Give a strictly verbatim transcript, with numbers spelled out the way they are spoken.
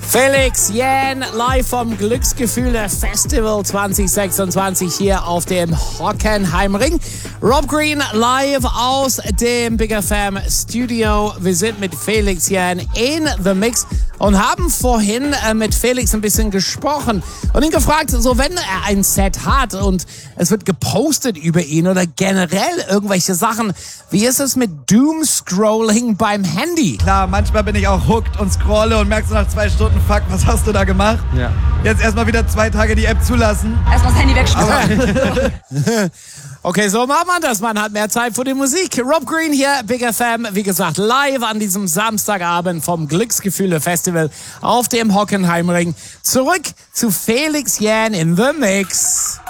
Felix Jähn live vom Glücksgefühle Festival zwanzig sechsundzwanzig hier auf dem Hockenheimring. Rob Green live aus dem Big F M Studio. Wir sind mit Felix Jähn in The Mix und haben vorhin äh, mit Felix ein bisschen gesprochen und ihn gefragt, so wenn er ein Set hat und es wird gepostet über ihn oder generell irgendwelche Sachen, wie ist es mit Doom-Scrolling beim Handy? Klar, manchmal bin ich auch hooked und scrolle und merkst du nach zwei Stunden, fuck, was hast du da gemacht? Ja. Jetzt erstmal wieder zwei Tage die App zulassen. Erstmal das Handy wegschmeißen. Okay, so macht man das. Man hat mehr Zeit für die Musik. Rob Green hier, Big F M, wie gesagt, live an diesem Samstagabend vom Glücksgefühle Festival auf dem Hockenheimring. Zurück zu Felix Jähn in The Mix.